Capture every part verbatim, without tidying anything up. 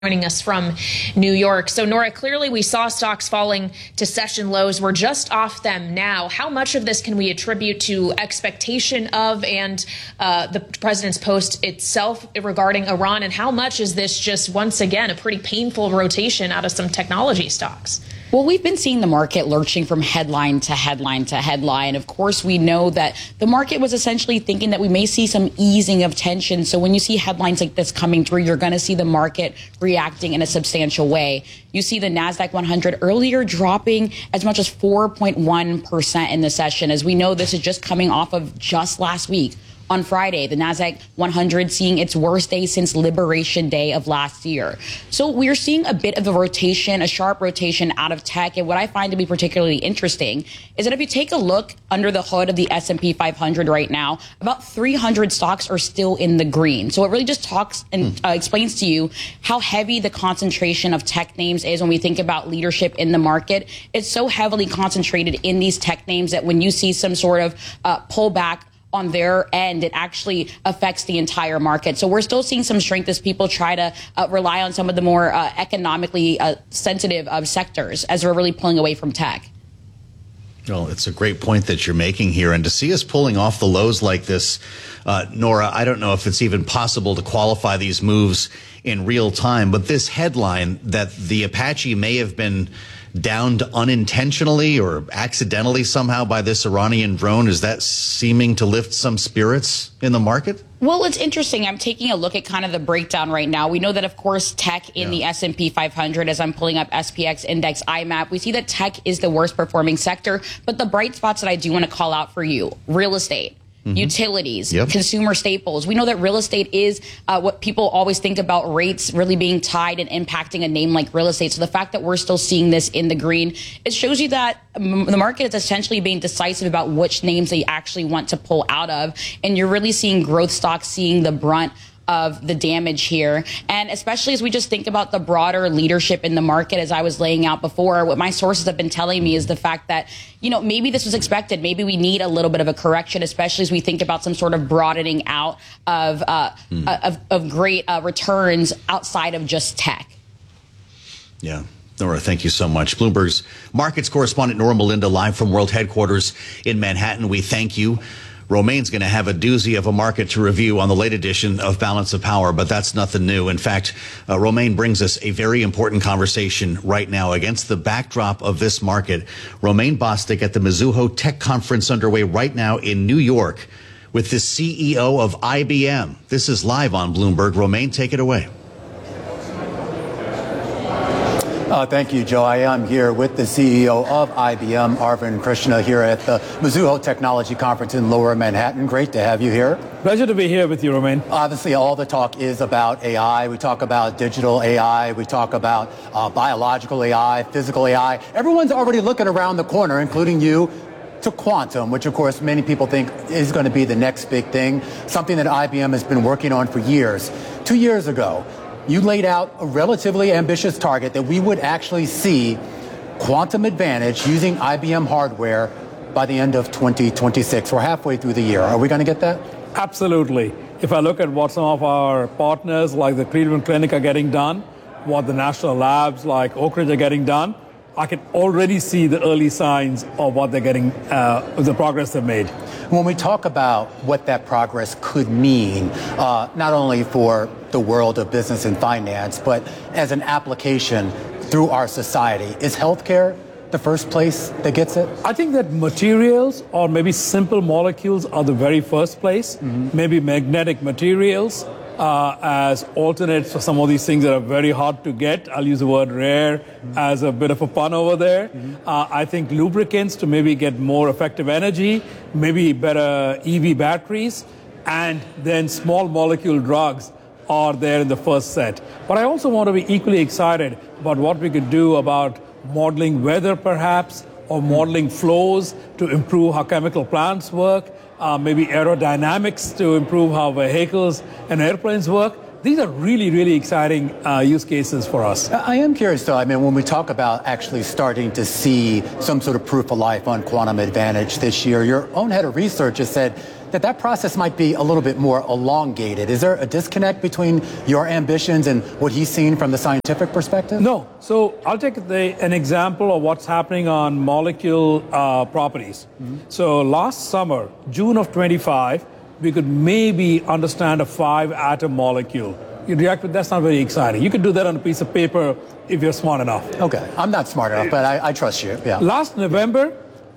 Joining us from New York. So, Nora, clearly we saw stocks falling to session lows. We're just off them now. How much of this can we attribute to expectation of and uh, the president's post itself regarding Iran? And how much is this just, once again, a pretty painful rotation out of some technology stocks? Well, we've been seeing the market lurching from headline to headline to headline. Of course, we know that the market was essentially thinking that we may see some easing of tension. So when you see headlines like this coming through, you're going to see the market reacting in a substantial way. You see the NASDAQ one hundred earlier dropping as much as four point one percent in the session. As we know, this is just coming off of just last week. On Friday, the NASDAQ one hundred seeing its worst day since Liberation Day of last year. So we're seeing a bit of a rotation, a sharp rotation out of tech. And what I find to be particularly interesting is that if you take a look under the hood of the S and P five hundred right now, about three hundred stocks are still in the green. So it really just talks and uh, explains to you how heavy the concentration of tech names is when we think about leadership in the market. It's so heavily concentrated in these tech names that when you see some sort of uh, pullback on their end, it actually affects the entire market. So we're still seeing some strength as people try to uh, rely on some of the more uh, economically uh, sensitive uh, sectors as we're really pulling away from tech. Well, it's a great point that you're making here. And to see us pulling off the lows like this, uh, Nora, I don't know if it's even possible to qualify these moves in real time. But this headline that the Apache may have been downed unintentionally or accidentally somehow by this Iranian drone, is that seeming to lift some spirits in the market? Well, it's interesting. I'm taking a look at kind of the breakdown right now. We know that, of course, tech in yeah. the S and P five hundred, as I'm pulling up S P X Index I MAP, we see that tech is the worst performing sector. But the bright spots that I do want to call out for you, real estate. Mm-hmm. Utilities, yep. consumer staples. We know that real estate is uh, what people always think about, rates really being tied and impacting a name like real estate. So the fact that we're still seeing this in the green, it shows you that um, the market is essentially being decisive about which names they actually want to pull out of. And you're really seeing growth stocks seeing the brunt of the damage here. And especially as we just think about the broader leadership in the market, as I was laying out before, what my sources have been telling me is the fact that, you know, maybe this was expected. Maybe we need a little bit of a correction, especially as we think about some sort of broadening out of, uh, hmm. of, of great uh, returns outside of just tech. Yeah. Nora, thank you so much. Bloomberg's markets correspondent Nora Melinda live from World Headquarters in Manhattan. We thank you. Romaine's going to have a doozy of a market to review on the late edition of Balance of Power, but that's nothing new. In fact, uh, Romaine brings us a very important conversation right now against the backdrop of this market. Romaine Bostick at the Mizuho Tech Conference underway right now in New York with the C E O of I B M. This is live on Bloomberg. Romaine, take it away. Uh, thank you, Joe. I am here with the C E O of I B M, Arvind Krishna, here at the Mizuho Technology Conference in Lower Manhattan. Great to have you here. Pleasure to be here with you, Romaine. Obviously, all the talk is about A I. We talk about digital A I. We talk about uh, biological A I, physical A I. Everyone's already looking around the corner, including you, to quantum, which, of course, many people think is going to be the next big thing, something that I B M has been working on for years. Two years ago, you laid out a relatively ambitious target that we would actually see quantum advantage using I B M hardware by the end of twenty twenty-six. We're halfway through the year. Are we going to get that? Absolutely. If I look at what some of our partners like the Cleveland Clinic are getting done, what the national labs like Oak Ridge are getting done, I can already see the early signs of what they're getting, uh, the progress they've made. When we talk about what that progress could mean, uh, not only for the world of business and finance, but as an application through our society, is healthcare the first place that gets it? I think that materials or maybe simple molecules are the very first place, mm-hmm. maybe magnetic materials. Uh, as alternates for some of these things that are very hard to get. I'll use the word rare mm-hmm. as a bit of a pun over there. Mm-hmm. Uh, I think lubricants to maybe get more effective energy, maybe better E V batteries, and then small molecule drugs are there in the first set. But I also want to be equally excited about what we could do about modeling weather perhaps, or modeling flows to improve how chemical plants work. Uh, maybe aerodynamics to improve how vehicles and airplanes work. These are really, really exciting uh, use cases for us. I am curious, though. I mean, when we talk about actually starting to see some sort of proof of life on quantum advantage this year, your own head of research has said that that process might be a little bit more elongated. Is there a disconnect between your ambitions and what he's seen from the scientific perspective? No. So I'll take the, an example of what's happening on molecule uh, properties. Mm-hmm. So last summer, June of twenty-five, we could maybe understand a five-atom molecule. You react with that's not very exciting. You could do that on a piece of paper if you're smart enough. Okay, I'm not smart enough, but I, I trust you. Yeah. Last November,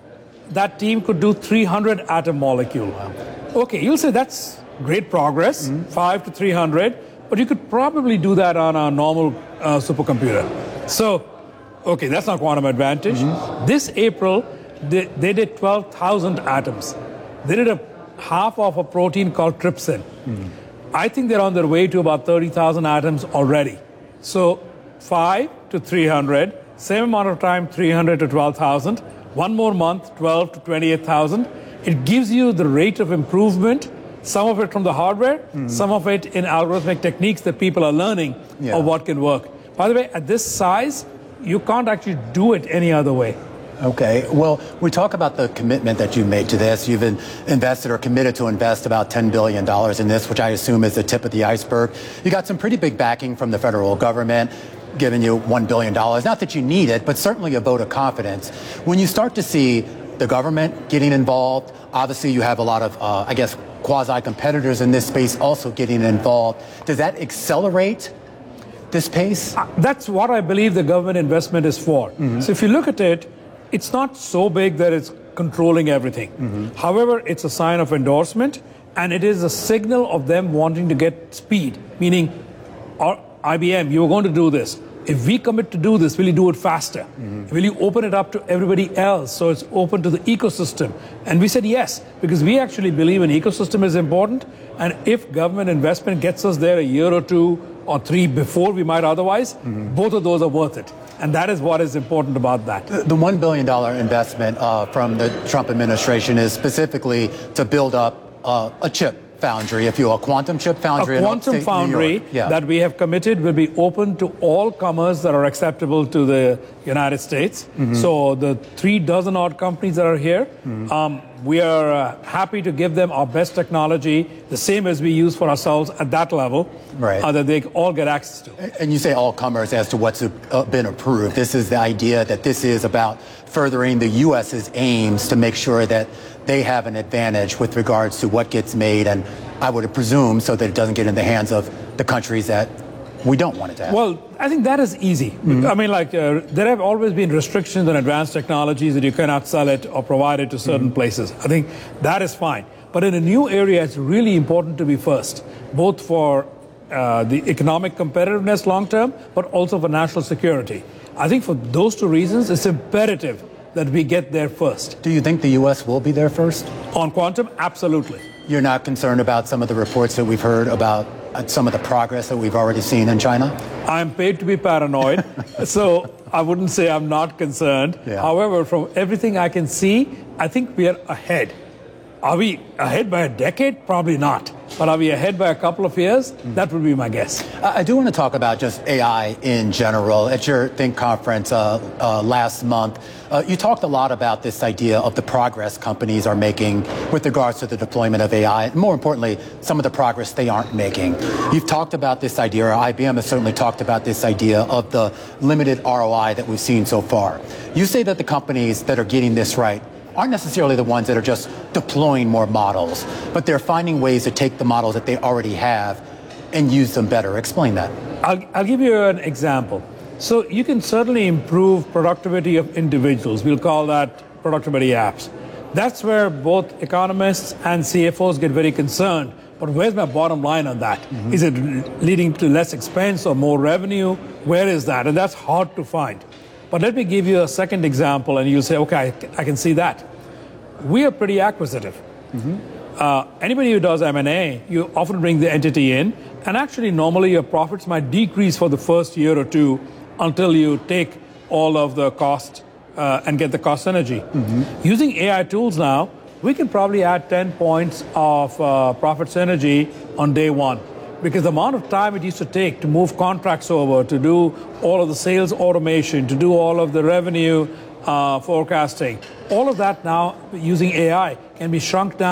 that team could do three hundred atom molecule. Wow. Okay, you'll say that's great progress, mm-hmm. five to three hundred, but you could probably do that on a normal uh, supercomputer. So, okay, that's not quantum advantage. Mm-hmm. This April, they, they did twelve thousand atoms. They did a half of a protein called trypsin. Mm-hmm. I think they're on their way to about thirty thousand atoms already. So five to three hundred, same amount of time, three hundred to twelve thousand. One more month, twelve to twenty-eight thousand. It gives you the rate of improvement, some of it from the hardware, mm-hmm. some of it in algorithmic techniques that people are learning yeah. of what can work. By the way, at this size, you can't actually do it any other way. Okay. Well, we talk about the commitment that you made to this. You've been invested or committed to invest about ten billion dollars in this, which I assume is the tip of the iceberg. You got some pretty big backing from the federal government, giving you one billion dollars. Not that you need it, but certainly a vote of confidence. When you start to see the government getting involved, obviously you have a lot of, uh, I guess, quasi-competitors in this space also getting involved. Does that accelerate this pace? Uh, that's what I believe the government investment is for. Mm-hmm. So if you look at it, it's not so big that it's controlling everything. Mm-hmm. However, it's a sign of endorsement, and it is a signal of them wanting to get speed, meaning, or I B M, you're going to do this. If we commit to do this, will you do it faster? Mm-hmm. Will you open it up to everybody else so it's open to the ecosystem? And we said yes, because we actually believe an ecosystem is important, and if government investment gets us there a year or two or three before we might otherwise, mm-hmm. both of those are worth it. And that is what is important about that. The one billion dollars investment uh, from the Trump administration is specifically to build up uh, a chip foundry, if you will, a quantum chip foundry. A quantum foundry yeah. that we have committed will be open to all comers that are acceptable to the United States. Mm-hmm. So the three dozen odd companies that are here, mm-hmm. um, we are uh, happy to give them our best technology, the same as we use for ourselves at that level, right. uh, that they all get access to. And you say all comers as to what's uh, been approved. This is the idea that this is about furthering the U S's aims to make sure that they have an advantage with regards to what gets made, and I would presume so that it doesn't get in the hands of the countries that we don't want it to have. Well, I think that is easy. Mm-hmm. I mean, like, uh, there have always been restrictions on advanced technologies that you cannot sell it or provide it to certain mm-hmm. places. I think that is fine. But in a new area, it's really important to be first, both for uh, the economic competitiveness long term, but also for national security. I think for those two reasons, it's imperative that we get there first. Do you think the U S will be there first? On quantum, absolutely. You're not concerned about some of the reports that we've heard about uh, some of the progress that we've already seen in China? I'm paid to be paranoid, so I wouldn't say I'm not concerned. Yeah. However, from everything I can see, I think we are ahead. Are we ahead by a decade? Probably not. But are we ahead by a couple of years? Mm. That would be my guess. I do want to talk about just A I in general. At your Think conference uh, uh, last month, uh, you talked a lot about this idea of the progress companies are making with regards to the deployment of A I. And more importantly, some of the progress they aren't making. You've talked about this idea, or I B M has certainly talked about this idea of the limited R O I that we've seen so far. You say that the companies that are getting this right aren't necessarily the ones that are just deploying more models, but they're finding ways to take the models that they already have and use them better. Explain that. I'll, I'll give you an example. So you can certainly improve productivity of individuals. We'll call that productivity apps. That's where both economists and C F Os get very concerned. But where's my bottom line on that? Mm-hmm. Is it leading to less expense or more revenue? Where is that? And that's hard to find. But let me give you a second example, and you'll say, okay, I can see that. We are pretty acquisitive. Mm-hmm. Uh, anybody who does M and A, you often bring the entity in, and actually normally your profits might decrease for the first year or two until you take all of the cost uh, and get the cost synergy. Mm-hmm. Using A I tools now, we can probably add ten points of uh, profit synergy on day one. Because the amount of time it used to take to move contracts over, to do all of the sales automation, to do all of the revenue uh, forecasting, all of that now using A I can be shrunk down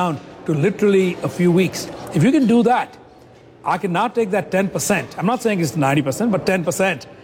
to literally a few weeks. If you can do that, I can now take that ten percent. I'm not saying it's ninety percent, but ten percent